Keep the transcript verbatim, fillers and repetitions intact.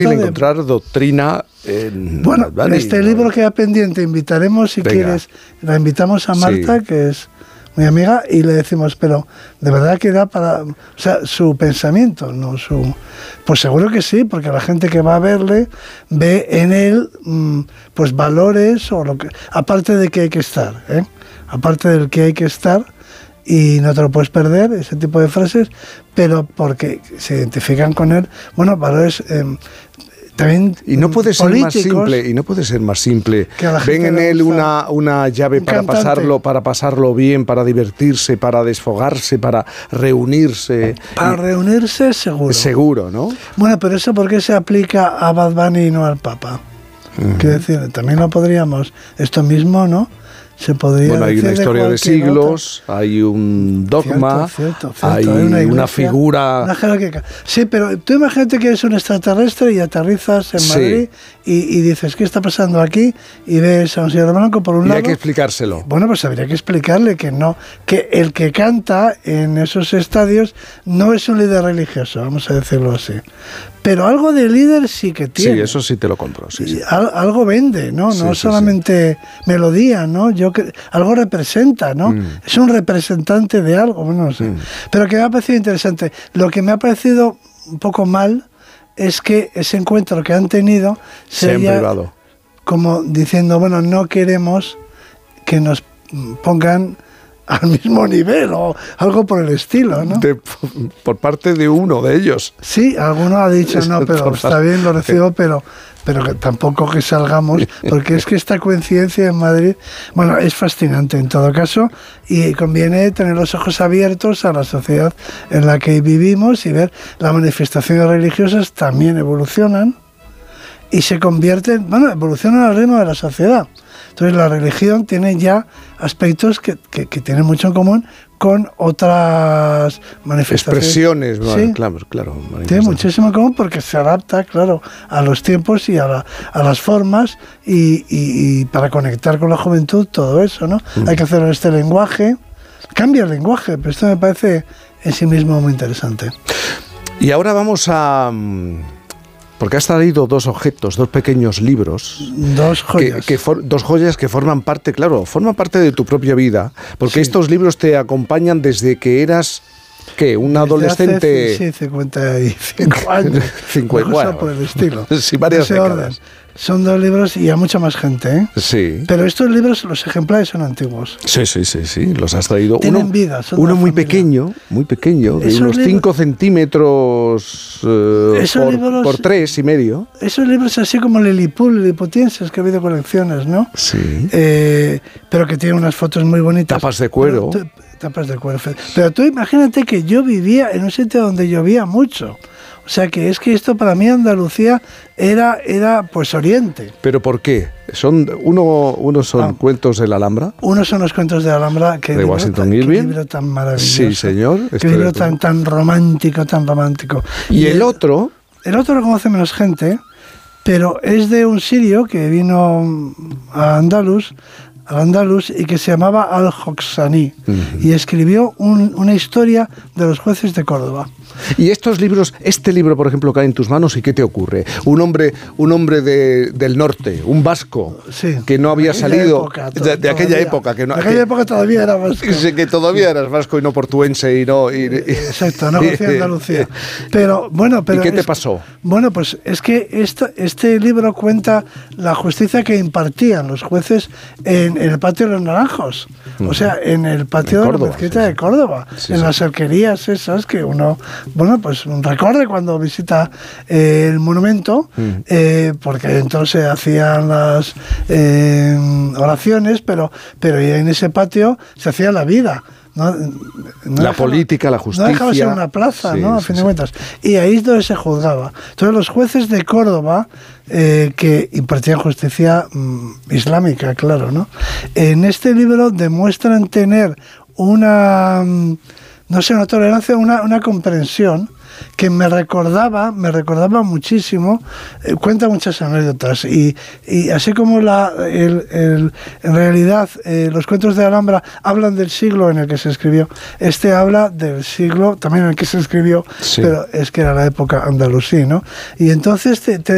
de encontrar doctrina en Bueno, Albani, este ¿no? libro queda pendiente, invitaremos si Venga. quieres, la invitamos a Marta, Sí. que es mi amiga, y le decimos, pero de verdad que da para, o sea, su pensamiento, no su, pues seguro que sí, porque la gente que va a verle ve en él, mmm, pues valores o lo que, aparte de que hay que estar, ¿eh? aparte del que hay que estar. Y no te lo puedes perder, ese tipo de frases, pero porque se identifican con él, bueno, valores eh, también Y no puede ser más políticos, simple, y no puede ser más simple. Que a la Ven gente en le él gusta una, una llave un para cantante. pasarlo, para pasarlo bien, para divertirse, para desfogarse, para reunirse. Para Y- reunirse, seguro. Seguro, ¿no? Bueno, pero eso ¿por qué se aplica a Bad Bunny y no al Papa? Ujú. Quiero decir, también lo podríamos, esto mismo, ¿no? Se podría Bueno, hay decir una historia de cualquier siglos, hay un dogma, Cierto, cierto, cierto. hay Hay una una, iglesia, figura... una jerarquía. Sí, pero tú imagínate que eres un extraterrestre y aterrizas en Sí. Madrid y, y dices, ¿qué está pasando aquí? Y ves a un señor blanco por un Y lado. hay que explicárselo. Bueno, pues habría que explicarle que no, que el que canta en esos estadios no es un líder religioso, vamos a decirlo así. Pero algo de líder sí que tiene. Sí, eso sí te lo compro. Sí, Y sí. al- algo vende, ¿no? Sí, No sí, solamente melodía, ¿no? Yo que, algo representa, ¿no? Mm. Es un representante de algo, bueno, no sé. Mm. Pero que me ha parecido interesante. Lo que me ha parecido un poco mal es que ese encuentro que han tenido Se han haya privado. como diciendo, bueno, no queremos que nos pongan al mismo nivel o algo por el estilo, ¿no? De- por parte de uno de ellos. Sí, alguno ha dicho, no, pero está bien, lo recibo, pero, pero que tampoco que salgamos, porque es que esta coincidencia en Madrid, bueno, es fascinante en todo caso, y conviene tener los ojos abiertos a la sociedad en la que vivimos y ver las manifestaciones religiosas también evolucionan y se convierten, bueno, evolucionan al ritmo de la sociedad. Entonces la religión tiene ya aspectos que, que, que tienen mucho en común con otras manifestaciones. Expresiones, ¿no? Sí. Claro, claro. Tiene manifestaciones. muchísimo en común porque se adapta, claro, a los tiempos y a, la, a las formas y, y, y para conectar con la juventud, todo eso, ¿no? Mm. Hay que hacerlo en este lenguaje. Cambia el lenguaje, pero esto me parece en sí mismo muy interesante. Y ahora vamos a... mm, porque has traído dos objetos, dos pequeños libros. Dos Que, joyas. que for- dos joyas que forman parte, claro, forman parte de tu propia vida, porque Sí. estos libros te acompañan desde que eras, ¿qué? Un Desde adolescente... hace, sí, cincuenta y cinco años. cincuenta, Una cosa bueno, por el estilo. sí, varias De ese décadas. orden. Son dos libros y a mucha más gente, ¿eh? Sí. Pero estos libros, los ejemplares son antiguos. Sí, sí, sí, sí, los has traído. Tienen uno, vida, son de uno la muy familia. pequeño, muy pequeño, de Esos unos libros- cinco centímetros eh, Esos por, libros- por tres y medio. Esos libros así como Lilliput, Lilliputienses, que ha habido colecciones, ¿no? Sí. Eh, pero que tienen unas fotos muy bonitas. Tapas de cuero. Pero tú- tapas de cuero. fe- Pero tú imagínate que yo vivía en un sitio donde llovía mucho. O sea que es que esto para mí Andalucía era, era pues Oriente. ¿Pero por qué? Son, uno, uno son Ah. cuentos de la Alhambra. Unos son los cuentos de Alhambra, que De libro Washington tan- qué Irving. libro tan maravilloso. Sí, señor. Qué Estoy libro de acuerdo. tan, tan romántico, tan romántico. Y el otro, El otro lo conoce menos gente, pero es de un sirio que vino a Andalus, al Andalus y que se llamaba Al-Hoxani Ujú. y escribió un- una historia de los jueces de Córdoba. y estos libros, este libro, por ejemplo, cae en tus manos, ¿y qué te ocurre? Un hombre, un hombre de, del norte, un vasco, Sí. que no había De aquella salido época, de, to- de aquella todavía. época, que no, De aquella época todavía era vasco. que, que todavía eras vasco y no portuense y no. Y, y- Exacto, no conocía Andalucía. Pero bueno, pero ¿Y qué te es- pasó? Bueno, pues es que esta, este libro cuenta la justicia que impartían los jueces en, en el patio de los Naranjos. O sea, en el patio En de Córdoba, la mezquita sí, sí. de Córdoba, Sí, en sí. las alquerías esas que uno, bueno, pues recuerde cuando visita eh, el monumento, Mm. eh, porque dentro se hacían las eh, oraciones, pero, pero en ese patio se hacía la vida. No, no La dejaba- política, la justicia. No dejaba de ser una plaza, Sí, ¿no? A sí, fin sí. de cuentas. Y ahí es donde se juzgaba. Entonces los jueces de Córdoba, eh, que impartían justicia mm, islámica, claro, ¿no? En este libro demuestran tener una, mm, no sé, una tolerancia, una, una comprensión que me recordaba, me recordaba muchísimo, eh, cuenta muchas anécdotas y, y así como la, el, el, en realidad eh, los cuentos de Alhambra hablan del siglo en el que se escribió, este habla del siglo también en el que se escribió, Sí. pero es que era la época andalusí, ¿no? Y entonces te, te